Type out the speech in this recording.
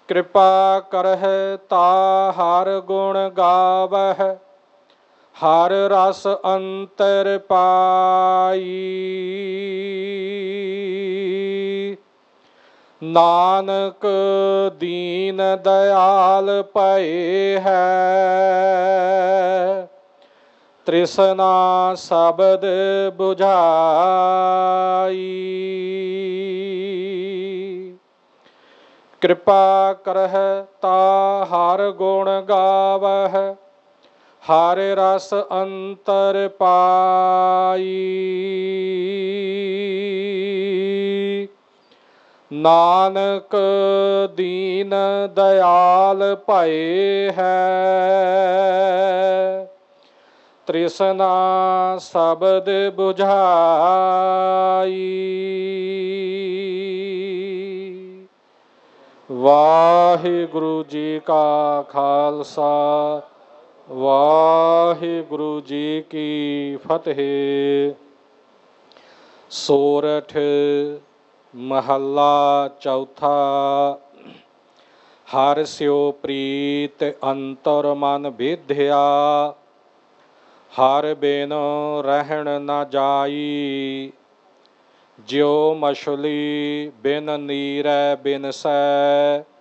ਕਿਰਪਾ ਕਰਹਿ ਤਾ ਹਰ ਗੁਣ ਗਾਵਹਿ, ਹਰ ਰਸ ਅੰਤਰ ਪਾਈ। ਨਾਨਕ ਦੀਨ ਦਇਆਲ ਭਏ ਹੈ, ਤ੍ਰਿਸ਼ਨਾ ਸ਼ਬਦ ਬੁਝਾਈ। ਕਿਰਪਾ ਕਰਹਿ ਤਾ ਹਰ ਗੁਣ ਗਾਵਹਿ, ਹਰ ਰਸ ਅੰਤਰ ਪਾਈ। ਨਾਨਕ ਦੀਨ ਦਇਆਲ ਭਏ ਹੈ, ਤ੍ਰਿਸ਼ਨਾ ਸ਼ਬਦ ਬੁਝਾਈ। ਵਾਹਿਗੁਰੂ ਜੀ ਕਾ ਖਾਲਸਾ, ਵਾਹਿਗੁਰੂ ਜੀ ਕੀ ਫਤਿਹ। ਸੋਰਠ ਮਹੱਲਾ ਚੌਥਾ। ਹਰਿ ਸਿਉ ਪ੍ਰੀਤ ਅੰਤਰ ਮਨ ਵਿਧਿਆ, ਹਰਿ ਬਿਨ ਰਹਿਣ ਨ ਜਾਈ। ਜਿਉ ਮਛਲੀ ਬਿਨ ਨੀਰੈ ਬਿਨਸੈ,